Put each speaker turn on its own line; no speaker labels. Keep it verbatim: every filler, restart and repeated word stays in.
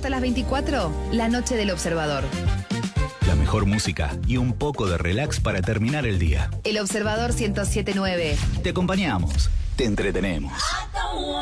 hasta las veinticuatro, La Noche del Observador.
La mejor música y un poco de relax para terminar el día.
El Observador ciento siete punto nueve.
Te acompañamos, te entretenemos.